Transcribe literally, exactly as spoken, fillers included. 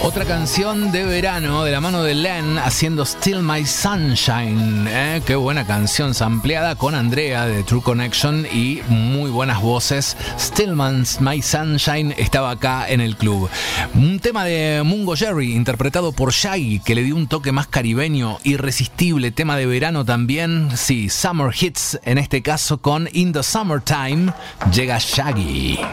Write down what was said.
Otra canción de verano de la mano de Len haciendo Still My Sunshine. ¿eh? Qué buena canción, sampleada con Andrea de True Connection y muy buenas voces. Still My Sunshine estaba acá en el club. Un tema de Mungo Jerry interpretado por Shaggy que le dio un toque más caribeño, irresistible. Tema de verano también. Sí, Summer Hits en este caso con In the Summertime. Llega Shaggy.